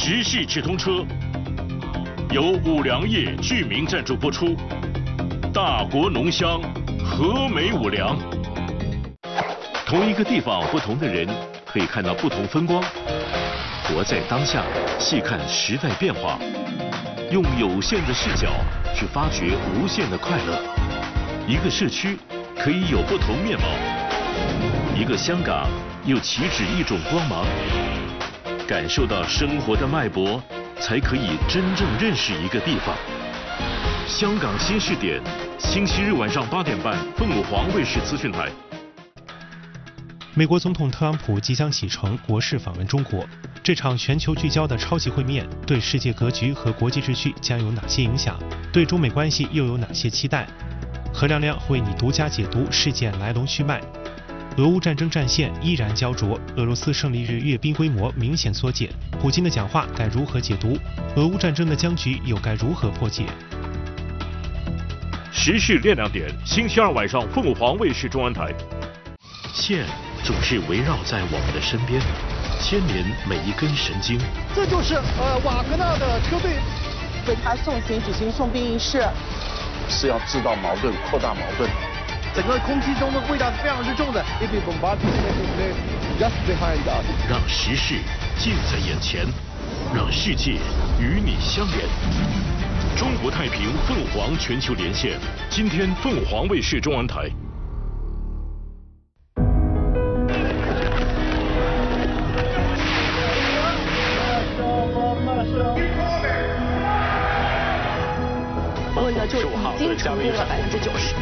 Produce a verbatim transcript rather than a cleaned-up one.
时事直通车由五粮液居民赞助播出。大国浓香，和美五粮。同一个地方，不同的人可以看到不同风光。活在当下，细看时代变化，用有限的视角去发掘无限的快乐。一个社区可以有不同面貌，一个香港又岂止一种光芒。感受到生活的脉搏，才可以真正认识一个地方。香港新视点，星期日晚上八点半，凤凰卫视资讯台。 美国总统特朗普即将启程国事访问中国，这场全球聚焦的超级会面对世界格局和国际秩序将有哪些影响？对中美关系又有哪些期待？何亮亮为你独家解读事件来龙去脉。俄乌战争战线依然焦灼，俄罗斯胜利日阅兵规模明显缩减，普京的讲话该如何解读？俄乌战争的僵局又该如何破解？ 时事亮亮点，星期二晚上凤凰卫视中文台。线总是围绕在我们的身边，牵连每一根神经。 这就是呃瓦格纳的车队为他送行举行送殡仪式， 是要制造矛盾，扩大矛盾。 整个空气中的味道是非常之重的。 让时事近在眼前，让世界与你相连。中国太平凤凰全球连线，今天凤凰卫视中文台。 温的就已经成功了百分之九十。